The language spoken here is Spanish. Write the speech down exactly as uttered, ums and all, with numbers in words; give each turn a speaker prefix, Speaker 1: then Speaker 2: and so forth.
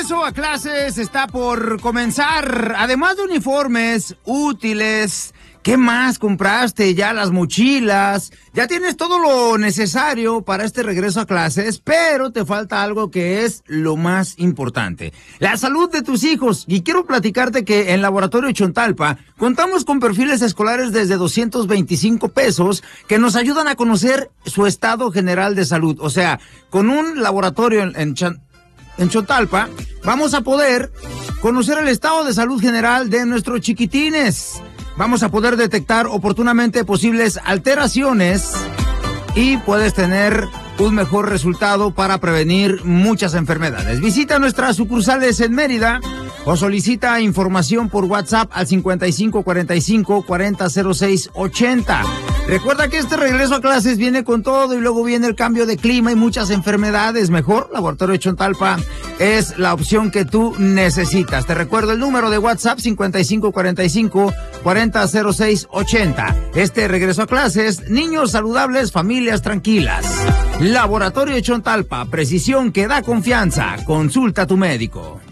Speaker 1: regreso a clases está por comenzar. Además de uniformes, útiles, ¿qué más compraste? Ya las mochilas, ya tienes todo lo necesario para este regreso a clases, pero te falta algo que es lo más importante: la salud de tus hijos. Y quiero platicarte que en Laboratorio Chontalpa contamos con perfiles escolares desde doscientos veinticinco pesos que nos ayudan a conocer su estado general de salud. O sea, con un laboratorio en, en Ch- En Chontalpa vamos a poder conocer el estado de salud general de nuestros chiquitines. Vamos a poder detectar oportunamente posibles alteraciones y puedes tener un mejor resultado para prevenir muchas enfermedades. Visita nuestras sucursales en Mérida o solicita información por WhatsApp al cincuenta y cinco cuarenta y cinco cuarenta cero seis ochenta. Recuerda que este regreso a clases viene con todo y luego viene el cambio de clima y muchas enfermedades. Mejor Laboratorio Chontalpa es la opción que tú necesitas. Te recuerdo el número de WhatsApp cincuenta y cinco cuarenta y cinco cuarenta cero seis ochenta. Este regreso a clases, niños saludables, familias tranquilas. Laboratorio Chontalpa, precisión que da confianza. Consulta a tu médico.